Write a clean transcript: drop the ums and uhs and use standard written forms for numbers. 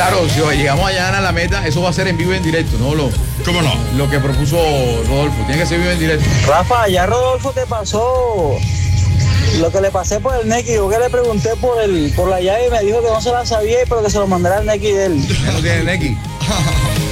Claro, si llegamos allá a la meta, eso va a ser en vivo y en directo, ¿no? ¿Cómo no? Lo que propuso Rodolfo, tiene que ser vivo en directo. Rafa, ya Rodolfo te pasó lo que le pasé por el Neki. Yo que le pregunté por la llave y me dijo que no se la sabía, pero que se lo mandara al Neki de él. Ya no tiene Neki.